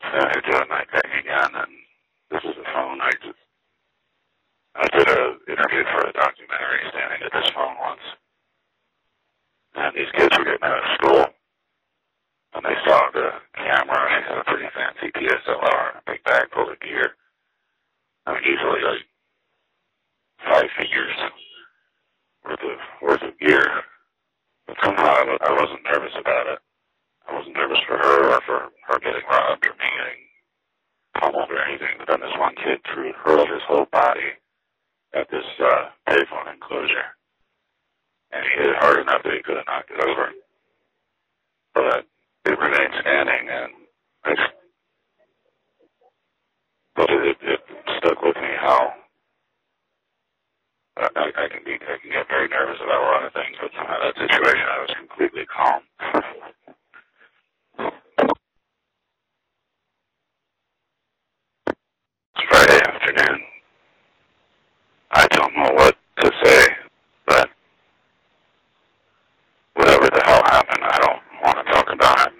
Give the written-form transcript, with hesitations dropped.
I do a night thing again, and this is a phone. I did an interview for a documentary standing at this phone once, and these kids were getting out of school, and they saw the camera. I had a pretty fancy DSLR and a big bag full of gear. I mean, easily like 5 figures worth of gear. But somehow I wasn't nervous about it. I wasn't nervous for her or for her getting robbed or me getting pummeled or anything. But then this one kid hurled his whole body at this payphone enclosure. And he hit it hard enough that he could have knocked it over. But it remained standing, and it stuck with me how I can get very nervous about a lot of things, but somehow that situation I was completely calm. It's Friday afternoon. I don't know what to say, but whatever the hell happened, I don't want to talk about it.